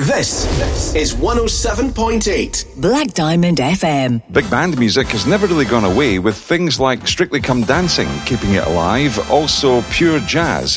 This is 107.8 Black Diamond FM. Big band music has never really gone away, with things like Strictly Come Dancing keeping it alive, also pure jazz